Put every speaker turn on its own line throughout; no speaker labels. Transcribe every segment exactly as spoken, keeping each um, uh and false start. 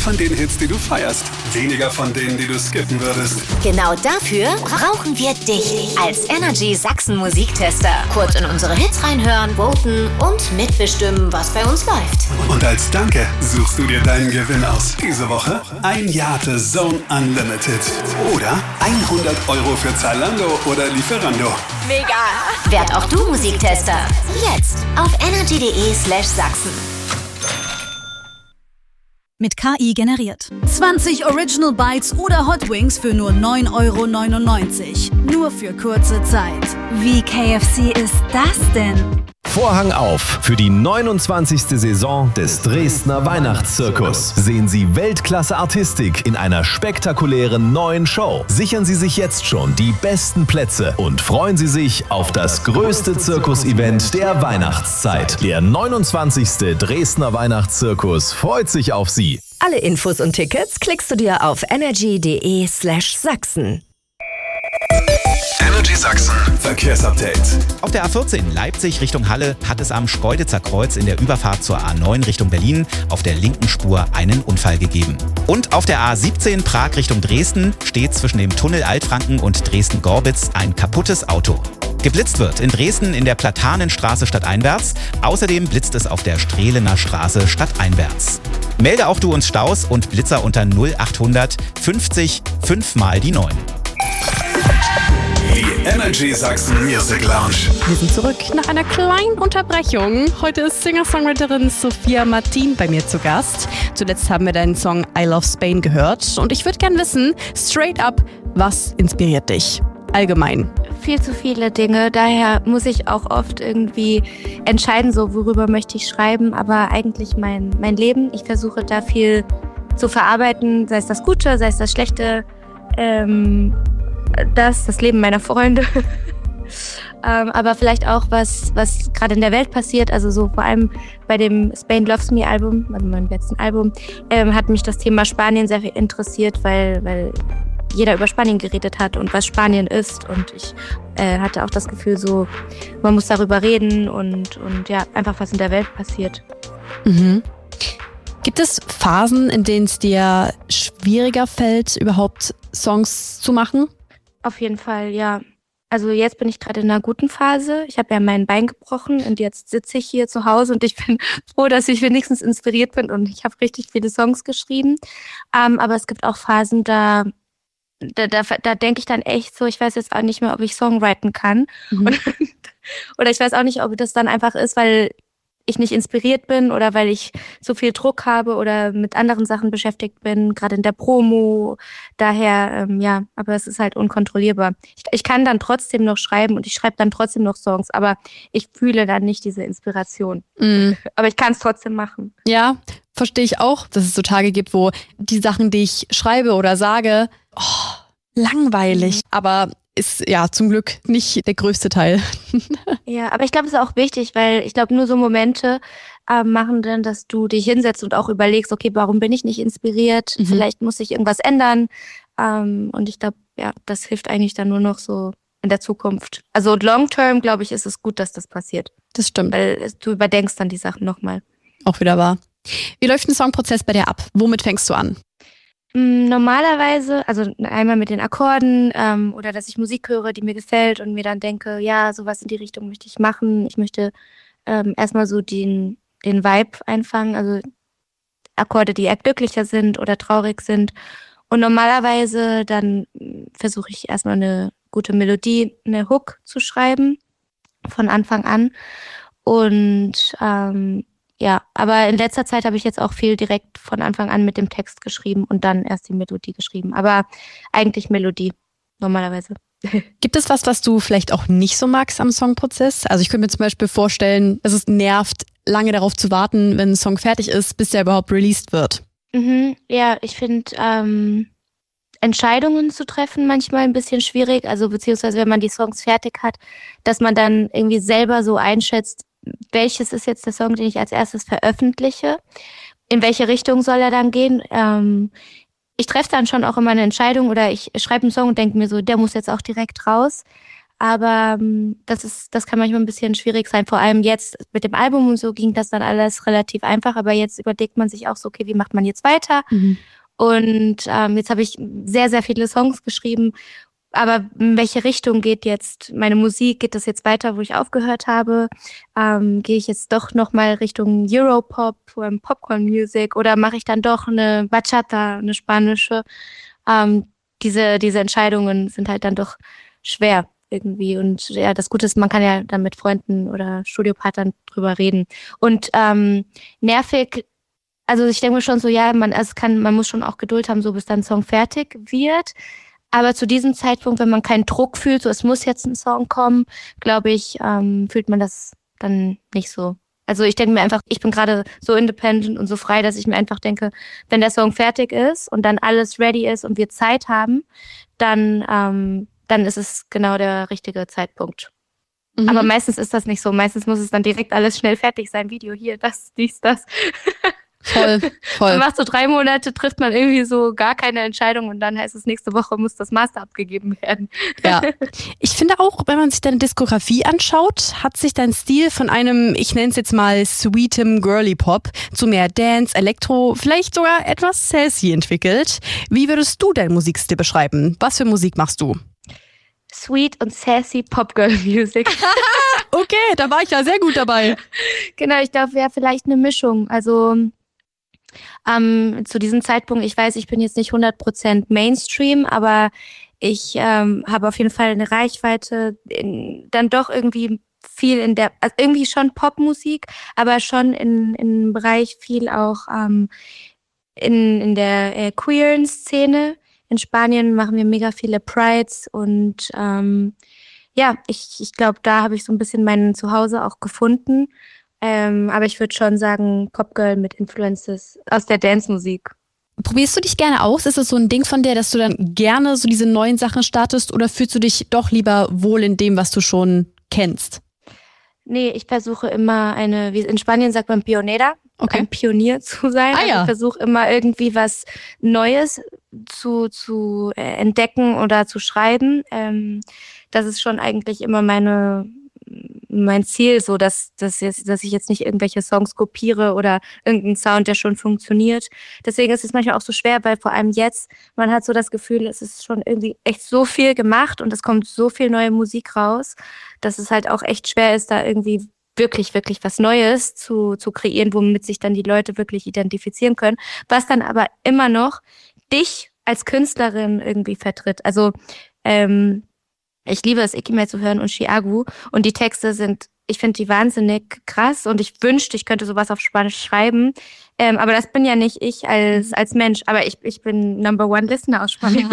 von den Hits, die du feierst, weniger von denen, die du skippen würdest.
Genau dafür brauchen wir dich als Energy Sachsen Musiktester. Kurz in unsere Hits reinhören, voten und mitbestimmen, was bei uns läuft.
Und als Danke suchst du dir deinen Gewinn aus. Diese Woche ein Jahr The Zone Unlimited oder hundert Euro für Zalando oder Lieferando.
Mega! Werd auch du Musiktester. Jetzt auf energy.de slash Sachsen.
Mit K I generiert. zwanzig Original Bites oder Hot Wings für nur neun Euro neunundneunzig. Nur für kurze Zeit. Wie K F C ist das denn?
Vorhang auf für die neunundzwanzigste Saison des Dresdner Weihnachtszirkus. Sehen Sie Weltklasse-Artistik in einer spektakulären neuen Show. Sichern Sie sich jetzt schon die besten Plätze und freuen Sie sich auf das größte Zirkus-Event der Weihnachtszeit. Der neunundzwanzigste Dresdner Weihnachtszirkus freut sich auf Sie.
Alle Infos und Tickets klickst du dir auf energy.de slash Sachsen.
Energy Sachsen Verkehrsupdate.
Auf der A vierzehn Leipzig Richtung Halle hat es am Schkeuditzer Kreuz in der Überfahrt zur A neun Richtung Berlin auf der linken Spur einen Unfall gegeben. Und auf der A siebzehn Prag Richtung Dresden steht zwischen dem Tunnel Altfranken und Dresden-Gorbitz ein kaputtes Auto. Geblitzt wird in Dresden in der Platanenstraße stadteinwärts. Außerdem blitzt es auf der Strehlener Straße stadteinwärts. Melde auch du uns Staus und Blitzer unter null achthundert fünfzig fünf mal die neun.
Die Energy Sachsen Music Lounge.
Wir sind zurück nach einer kleinen Unterbrechung. Heute ist Singer-Songwriterin Sophia Martin bei mir zu Gast. Zuletzt haben wir deinen Song I Love Spain gehört. Und ich würde gerne wissen, straight up, was inspiriert dich? Allgemein.
Viel zu viele Dinge, daher muss ich auch oft irgendwie entscheiden, so worüber möchte ich schreiben, aber eigentlich mein, mein Leben. Ich versuche da viel zu verarbeiten, sei es das Gute, sei es das Schlechte, ähm, das, das Leben meiner Freunde, ähm, aber vielleicht auch was, was gerade in der Welt passiert, also so vor allem bei dem Spain Loves Me Album, also meinem letzten Album, ähm, hat mich das Thema Spanien sehr interessiert, weil, weil jeder über Spanien geredet hat und was Spanien ist und ich äh, hatte auch das Gefühl so, man muss darüber reden und, und ja, einfach was in der Welt passiert.
Mhm. Gibt es Phasen, in denen es dir schwieriger fällt, überhaupt Songs zu machen?
Auf jeden Fall, ja. Also jetzt bin ich gerade in einer guten Phase. Ich habe ja mein Bein gebrochen und jetzt sitze ich hier zu Hause und ich bin froh, dass ich wenigstens inspiriert bin und ich habe richtig viele Songs geschrieben. Ähm, aber es gibt auch Phasen, da Da, da, da denke ich dann echt so, ich weiß jetzt auch nicht mehr, ob ich Songwriten kann. Mhm. Und, oder ich weiß auch nicht, ob das dann einfach ist, weil ich nicht inspiriert bin oder weil ich so viel Druck habe oder mit anderen Sachen beschäftigt bin, gerade in der Promo. Daher, ähm, ja, aber es ist halt unkontrollierbar. Ich, ich kann dann trotzdem noch schreiben und ich schreibe dann trotzdem noch Songs, aber ich fühle dann nicht diese Inspiration. Mhm. Aber ich kann es trotzdem machen.
Ja, verstehe ich auch, dass es so Tage gibt, wo die Sachen, die ich schreibe oder sage, oh, langweilig, mhm. aber ist ja zum Glück nicht der größte Teil.
Ja, aber ich glaube, es ist auch wichtig, weil ich glaube, nur so Momente äh, machen dann, dass du dich hinsetzt und auch überlegst, okay, warum bin ich nicht inspiriert? Mhm. Vielleicht muss sich irgendwas ändern. Ähm, und ich glaube, ja, das hilft eigentlich dann nur noch so in der Zukunft. Also long term, glaube ich, ist es gut, dass das passiert.
Das stimmt.
Weil du überdenkst dann die Sachen nochmal.
Auch wieder wahr. Wie läuft ein Songprozess bei dir ab? Womit fängst du an?
Normalerweise, also einmal mit den Akkorden ähm, oder dass ich Musik höre, die mir gefällt und mir dann denke, ja, sowas in die Richtung möchte ich machen. Ich möchte ähm, erstmal so den, den Vibe einfangen, also Akkorde, die eher glücklicher sind oder traurig sind. Und normalerweise dann versuche ich erstmal eine gute Melodie, eine Hook zu schreiben von Anfang an. Und ähm, ja, aber in letzter Zeit habe ich jetzt auch viel direkt von Anfang an mit dem Text geschrieben und dann erst die Melodie geschrieben. Aber eigentlich Melodie, normalerweise.
Gibt es was, was du vielleicht auch nicht so magst am Songprozess? Also ich könnte mir zum Beispiel vorstellen, dass es nervt, lange darauf zu warten, wenn ein Song fertig ist, bis der überhaupt released wird.
Mhm, ja, ich finde ähm, Entscheidungen zu treffen manchmal ein bisschen schwierig. Also beziehungsweise wenn man die Songs fertig hat, dass man dann irgendwie selber so einschätzt, welches ist jetzt der Song, den ich als erstes veröffentliche? In welche Richtung soll er dann gehen? Ähm, ich treffe dann schon auch immer eine Entscheidung oder ich schreibe einen Song und denke mir so, der muss jetzt auch direkt raus. Aber ähm, das ist, das kann manchmal ein bisschen schwierig sein. Vor allem jetzt mit dem Album und so ging das dann alles relativ einfach. Aber jetzt überlegt man sich auch so, okay, wie macht man jetzt weiter? Mhm. Und ähm, jetzt habe ich sehr, sehr viele Songs geschrieben. Aber in welche Richtung geht jetzt meine Musik? Geht das jetzt weiter, wo ich aufgehört habe? Ähm, gehe ich jetzt doch nochmal Richtung Europop, ähm, Popcorn Music oder mache ich dann doch eine Bachata, eine spanische? Ähm, diese, diese Entscheidungen sind halt dann doch schwer irgendwie. Und ja, das Gute ist, man kann ja dann mit Freunden oder Studiopartnern drüber reden. Und ähm, nervig, also ich denke mir schon so, ja, man, also kann, man muss schon auch Geduld haben, so bis dann ein Song fertig wird. Aber zu diesem Zeitpunkt, wenn man keinen Druck fühlt, so es muss jetzt ein Song kommen, glaube ich, ähm, fühlt man das dann nicht so. Also ich denke mir einfach, ich bin gerade so independent und so frei, dass ich mir einfach denke, wenn der Song fertig ist und dann alles ready ist und wir Zeit haben, dann, ähm, dann ist es genau der richtige Zeitpunkt. Mhm. Aber meistens ist das nicht so. Meistens muss es dann direkt alles schnell fertig sein. Video hier, das, dies, das.
Voll, voll.
Man macht so drei Monate, trifft man irgendwie so gar keine Entscheidung und dann heißt es, nächste Woche muss das Master abgegeben werden.
Ja, ich finde auch, wenn man sich deine Diskografie anschaut, hat sich dein Stil von einem, ich nenne es jetzt mal sweetem Girly Pop, zu mehr Dance, Elektro, vielleicht sogar etwas sassy entwickelt. Wie würdest du deinen Musikstil beschreiben? Was für Musik machst du?
Sweet und sassy Pop-Girl-Music.
Okay, da war ich ja sehr gut dabei.
Genau, ich glaube, wäre vielleicht eine Mischung. Also ähm, zu diesem Zeitpunkt, ich weiß, ich bin jetzt nicht hundert Prozent Mainstream, aber ich ähm, habe auf jeden Fall eine Reichweite, in, dann doch irgendwie viel in der, also irgendwie schon Popmusik, aber schon in im Bereich viel auch ähm, in, in der äh, queeren Szene. In Spanien machen wir mega viele Prides und ähm, ja, ich, ich glaube, da habe ich so ein bisschen mein Zuhause auch gefunden. Ähm, aber ich würde schon sagen, Popgirl mit Influences aus der Dance-Musik.
Probierst du dich gerne aus? Ist das so ein Ding von dir, dass du dann gerne so diese neuen Sachen startest oder fühlst du dich doch lieber wohl in dem, was du schon kennst?
Nee, ich versuche immer eine, wie in Spanien sagt man Pionera, okay. Ein Pionier zu sein.
Ah, ja.
Also ich versuche immer irgendwie was Neues zu, zu äh, entdecken oder zu schreiben. Ähm, das ist schon eigentlich immer meine mein Ziel, so dass, dass, jetzt, dass ich jetzt nicht irgendwelche Songs kopiere oder irgendeinen Sound, der schon funktioniert. Deswegen ist es manchmal auch so schwer, weil vor allem jetzt, man hat so das Gefühl, es ist schon irgendwie echt so viel gemacht und es kommt so viel neue Musik raus, dass es halt auch echt schwer ist, da irgendwie wirklich, wirklich was Neues zu, zu kreieren, womit sich dann die Leute wirklich identifizieren können, was dann aber immer noch dich als Künstlerin irgendwie vertritt. Also, ähm, ich liebe es, Ikime zu hören und Chiagu. Und die Texte sind, ich finde die wahnsinnig krass und ich wünschte, ich könnte sowas auf Spanisch schreiben. Ähm, aber das bin ja nicht ich als, als Mensch. Aber ich, ich bin Number One Listener aus Spanien.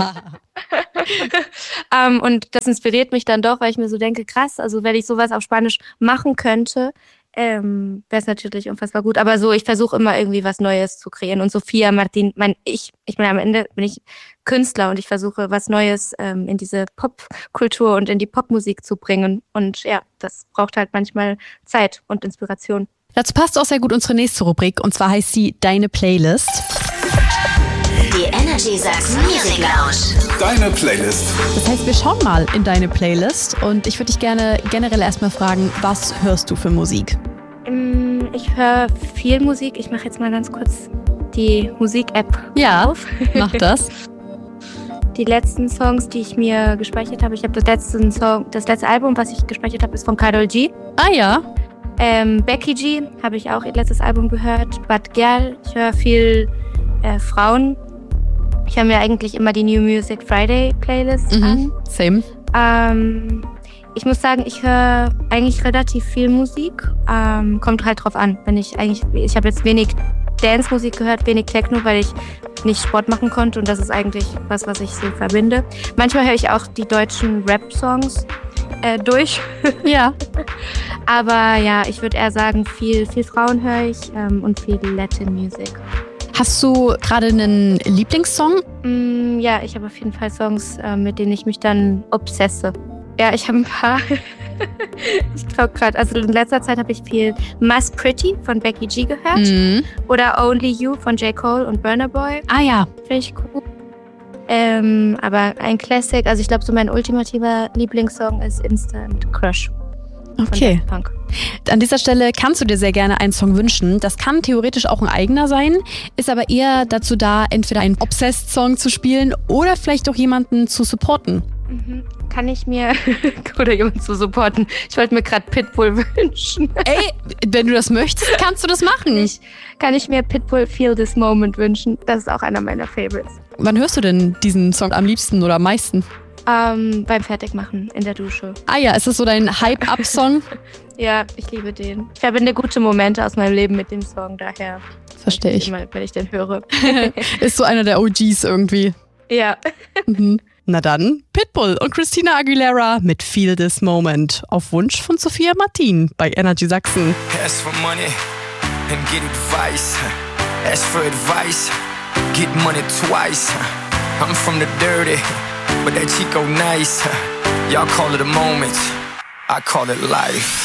um, und das inspiriert mich dann doch, weil ich mir so denke, krass, also wenn ich sowas auf Spanisch machen könnte, ähm, wäre es natürlich unfassbar gut. Aber so, ich versuche immer irgendwie was Neues zu kreieren. Und Sophia Martin, mein, ich, ich meine, am Ende bin ich Künstler und ich versuche was Neues ähm, in diese Popkultur und in die Popmusik zu bringen. Und ja, das braucht halt manchmal Zeit und Inspiration.
Dazu passt auch sehr gut unsere nächste Rubrik und zwar heißt sie Deine Playlist.
Die Energy Sachsen Music Lounge.
Deine Playlist.
Das heißt, wir schauen mal in deine Playlist und ich würde dich gerne generell erstmal fragen, was hörst du für Musik?
Ich höre viel Musik. Ich mache jetzt mal ganz kurz die Musik-App
ja,
auf.
Mach das.
Die letzten Songs, die ich mir gespeichert habe, ich habe das letzte Song, das letzte Album, was ich gespeichert habe, ist von Karol G.
Ah ja.
Ähm, Becky G habe ich auch ihr letztes Album gehört. Bad Gyal, ich höre viel äh, Frauen. Ich höre mir eigentlich immer die New Music Friday Playlist
mhm,
an.
Same.
Ähm, ich muss sagen, ich höre eigentlich relativ viel Musik. Ähm, kommt halt drauf an. Wenn ich eigentlich, ich habe jetzt wenig Dance-Musik gehört, wenig Techno, weil ich nicht Sport machen konnte und das ist eigentlich was, was ich so verbinde. Manchmal höre ich auch die deutschen Rap-Songs äh, durch.
Ja.
Aber ja, ich würde eher sagen, viel, viel Frauen höre ich ähm, und viel Latin Music.
Hast du gerade einen Lieblingssong?
Mm, ja, ich habe auf jeden Fall Songs, äh, mit denen ich mich dann obsesse. Ja, ich habe ein paar. Ich glaube gerade, also in letzter Zeit habe ich viel Mas Pretty von Becky G gehört.
Mhm.
Oder Only You von J. Cole und Burna Boy.
Ah ja.
Finde ich cool. Ähm, aber ein Classic, also ich glaube, so mein ultimativer Lieblingssong ist Instant Crush.
Okay.
Punk.
An dieser Stelle kannst du dir sehr gerne einen Song wünschen. Das kann theoretisch auch ein eigener sein, ist aber eher dazu da, entweder einen Obsessed-Song zu spielen oder vielleicht auch jemanden zu supporten.
Mhm. Kann ich mir oder jemanden zu supporten? Ich wollte mir gerade Pitbull wünschen.
Ey, wenn du das möchtest, kannst du das machen.
Ich, kann ich mir Pitbull Feel This Moment wünschen? Das ist auch einer meiner Favorites.
Wann hörst du denn diesen Song am liebsten oder am meisten?
Ähm, beim Fertigmachen in der Dusche.
Ah ja, ist das so dein Hype-Up-Song?
Ja, ich liebe den. Ich verbinde gute Momente aus meinem Leben mit dem Song, daher.
Verstehe ich.
Immer, wenn ich den höre.
Ist so einer der O Gs irgendwie.
Ja.
Mhm. Na dann, Pitbull und Christina Aguilera mit Feel This Moment. Auf Wunsch von Sophia Martin bei Energy Sachsen.
Ask for money and get advice. Ask for advice, get money twice. I'm from the dirty, but that Chico nice. Y'all call it a moment, I call it life.